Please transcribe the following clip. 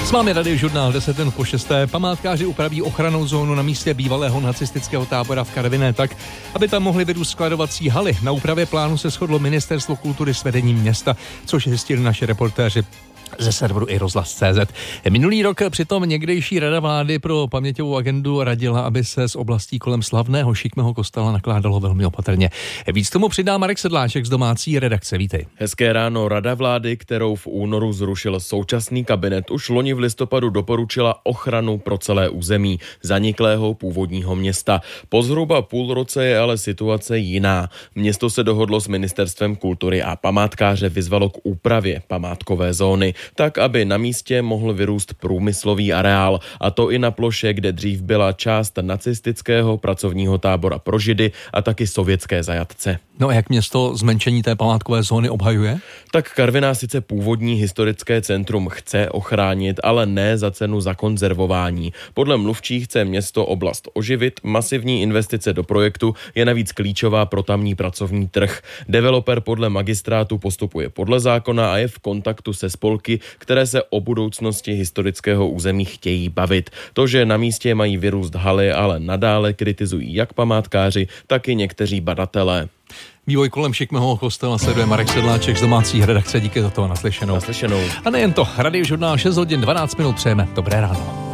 S vámi Radiožurnál 10 minut po 6. Památkáři upraví ochrannou zónu na místě bývalého nacistického tábora v Karviné tak, aby tam mohly vyrůst skladovací haly. Na úpravě plánu se shodlo Ministerstvo kultury s vedením města, což zjistili naši reportéři ze serveru iRozhlas.cz. Minulý rok přitom někdejší rada vlády pro paměťovou agendu radila, aby se z oblastí kolem slavného šikmého kostela nakládalo velmi opatrně. Víc tomu přidá Marek Sedláček z domácí redakce. Vítej. Hezké ráno. Rada vlády, kterou v únoru zrušil současný kabinet, už loni v listopadu doporučila ochranu pro celé území zaniklého původního města. Po zhruba půl roce je ale situace jiná. Město se dohodlo s Ministerstvem kultury a památkáře vyzvalo k úpravě památkové zóny, tak aby na místě mohl vyrůst průmyslový areál, a to i na ploše, kde dřív byla část nacistického pracovního tábora pro Židy a taky sovětské zajatce. No a jak město zmenšení té památkové zóny obhajuje? Tak Karviná sice původní historické centrum chce ochránit, ale ne za cenu zakonzervování. Podle mluvčí chce město oblast oživit, masivní investice do projektu je navíc klíčová pro tamní pracovní trh. Developer podle magistrátu postupuje podle zákona a je v kontaktu se spolky, které se o budoucnosti historického území chtějí bavit. To, že na místě mají vyrůst haly, ale nadále kritizují jak památkáři, tak i někteří badatelé. Vývoj kolem šikmého kostela sleduje Marek Sedláček z domácí redakce. Díky za to, naslyšenou. Naslyšenou. A nejen to, Radiožurnál 6 hodin 12 minut přejeme. Dobré ráno.